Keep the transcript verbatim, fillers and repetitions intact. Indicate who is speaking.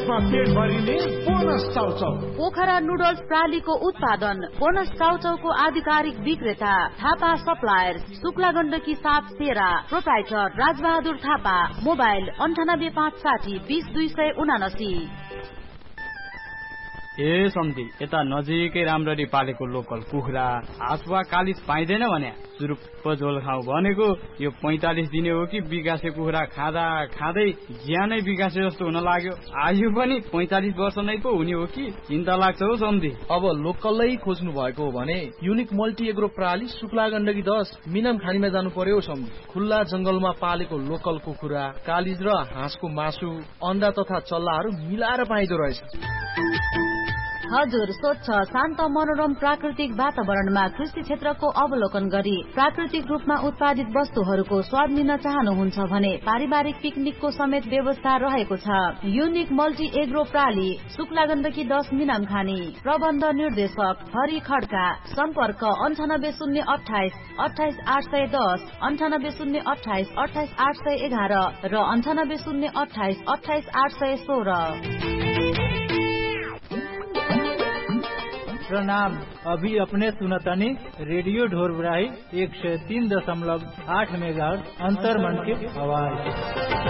Speaker 1: त्यसमा पेट भरिने bonus chow chow.
Speaker 2: Pokhara noodles प्रालीको उत्पादन, बोनस चाउचाउको आधिकारिक विक्रेता थापा सप्लायर्स, शुक्ला गण्डकी सात सेरा, प्रोप्राइटर राजबहादुर थापा। मोबाइल अन्ठानब्बे पाँच साठी बीस दुई सय उनासी।
Speaker 3: ए सम्धी, यता नजिकै राम्ररी पालेको लोकल कुखुरा हासुवा कालिज पाइँदैन भने सुरुप्प झोल खाऊ भनेको यो पैंतालिस दिने हो कि विकासे कुखुरा खाँदा खाँदै ज्यानै विकासे जस्तो हुन लाग्यो। आयु पनि पैंतालिस वर्ष नै पो हुने हो कि चिन्ता लाग्छ हौ सम्धी।
Speaker 4: अब लोकलै खोज्नु भएको हो भने युनिक मल्टी एग्रो प्रणाली शुक्ला गण्डकी दस मिनाम खानीमा जानु पर्यो सम्धी। खुल्ला जंगलमा पालेको लोकल कुखुरा, कालिज र हाँसको मासु, अन्डा तथा चल्लाहरू मिलाएर पाइदो रहेछ।
Speaker 2: हजुर, स्वच्छ शान्त मनोरम प्राकृतिक वातावरणमा कृषि क्षेत्रको अवलोकन गरी प्राकृतिक रूपमा उत्पादित वस्तुहरूको स्वाद लिन चाहनुहुन्छ भने पारिवारिक पिकनिकको समेत व्यवस्था रहेको छ। Unique multi agro प्राली, Shukla Gandaki दस मिनाम खानी। प्रबन्ध निर्देशक हरि खड्का। सम्पर्क अन्ठानब्बे शून्य अठाइस अठाइस आठ सय दस, अन्ठानब्बे शून्य अठाइस अठाइस आठ सय एघार र अन्ठानब्बे शून्य अठाइस अठाइस आठ सय सोह्र।
Speaker 5: प्रणाम। अभी अपने सुनतनी रेडियो ढोरबराही एक सौ तीन दशमलव आठ मेगाहर्ट्ज अंतर्मन की आवाज।